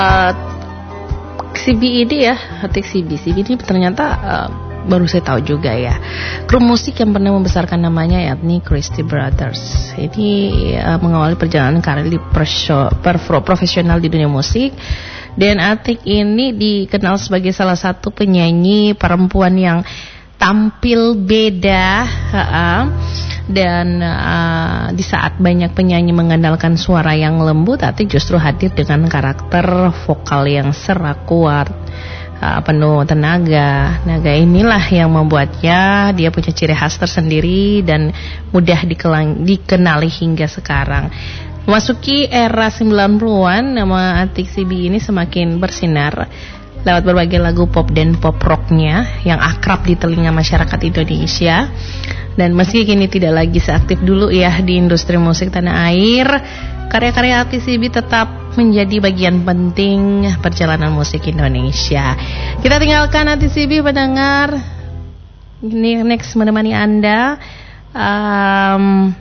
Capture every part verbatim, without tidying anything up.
Uh, C B ini ya, Atik C B. C B ini ternyata uh, baru saya tahu juga ya. Grup musik yang pernah membesarkan namanya yakni Christie Brothers. Ini uh, mengawali perjalanan karir di persyo, perfro, profesional di dunia musik. Dan Atik ini dikenal sebagai salah satu penyanyi perempuan yang tampil beda. Uh-uh. Dan uh, di saat banyak penyanyi mengandalkan suara yang lembut, Atik justru hadir dengan karakter vokal yang serak kuat, uh, penuh tenaga. Naga inilah yang membuatnya dia punya ciri khas tersendiri dan mudah dikelang, dikenali hingga sekarang. Memasuki era sembilan puluhan, nama Atik C B ini semakin bersinar lewat berbagai lagu pop dan pop rocknya yang akrab di telinga masyarakat Indonesia. Dan meski kini tidak lagi seaktif dulu ya di industri musik tanah air, karya-karya Atik C B tetap menjadi bagian penting perjalanan musik Indonesia. Kita tinggalkan Atik C B, pendengar. Ini next menemani Anda, um,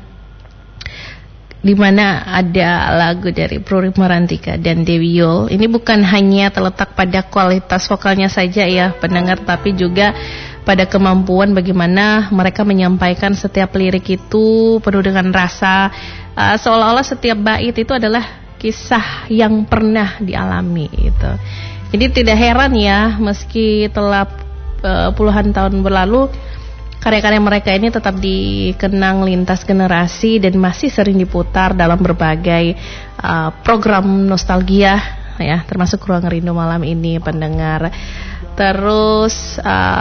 di mana ada lagu dari Puri Marantika dan Dewi Yul. Ini bukan hanya terletak pada kualitas vokalnya saja ya pendengar, tapi juga pada kemampuan bagaimana mereka menyampaikan setiap lirik itu penuh dengan rasa, uh, seolah-olah setiap bait itu adalah kisah yang pernah dialami gitu. Jadi tidak heran ya, meski telah uh, puluhan tahun berlalu, karya-karya mereka ini tetap dikenang lintas generasi dan masih sering diputar dalam berbagai uh, program nostalgia ya, termasuk Ruang Rindu malam ini pendengar. Terus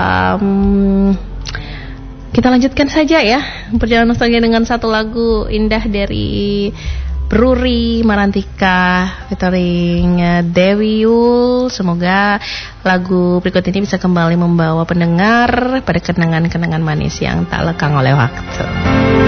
um, kita lanjutkan saja ya perjalanan nostalgia dengan satu lagu indah dari Puri Marantika featuring Dewi Yul. Semoga lagu berikut ini bisa kembali membawa pendengar pada kenangan-kenangan manis yang tak lekang oleh waktu.